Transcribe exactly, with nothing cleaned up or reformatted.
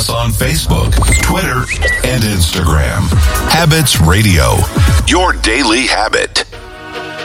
us on Facebook, Twitter, and Instagram. Habits Radio, your daily habit.